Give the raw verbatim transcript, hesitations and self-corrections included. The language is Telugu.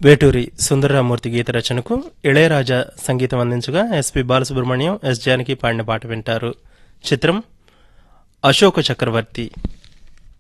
వేటూరి సుందరరామూర్తి గీత రచనకు ఇళయరాజా సంగీతం అందించగా ఎస్పి బాలసుబ్రహ్మణ్యం, ఎస్ జానకి పాడిన పాట వింటారు. చిత్రం అశోక చక్రవర్తి.